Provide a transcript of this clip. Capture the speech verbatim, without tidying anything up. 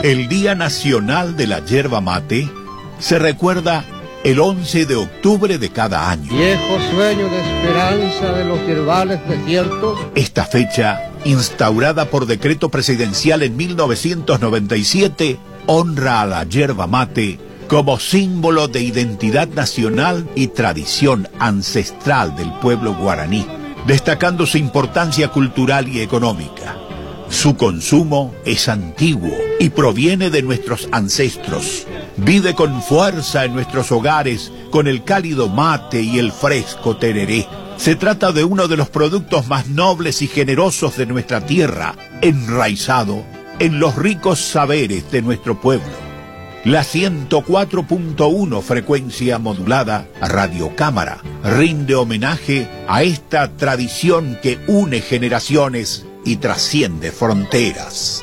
El Día Nacional de la Yerba Mate se recuerda el once de octubre de cada año. Viejo sueño de esperanza de los yerbales desiertos. Esta fecha, instaurada por decreto presidencial en mil novecientos noventa y siete, honra a la yerba mate como símbolo de identidad nacional y tradición ancestral del pueblo guaraní, destacando su importancia cultural y económica. Su consumo es antiguo y proviene de nuestros ancestros. Vive con fuerza en nuestros hogares con el cálido mate y el fresco tereré. Se trata de uno de los productos más nobles y generosos de nuestra tierra, enraizado en los ricos saberes de nuestro pueblo. La ciento cuatro punto uno frecuencia modulada Radio Cámara rinde homenaje a esta tradición que une generaciones y trasciende fronteras.